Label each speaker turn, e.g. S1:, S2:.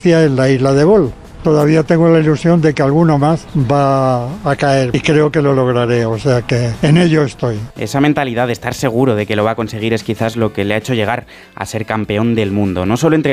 S1: en la isla de Bol. Todavía tengo la ilusión de que alguno más va a caer y creo que lo lograré, o sea que en ello estoy.
S2: Esa mentalidad de estar seguro de que lo va a conseguir es quizás lo que le ha hecho llegar a ser campeón del mundo, no solo entre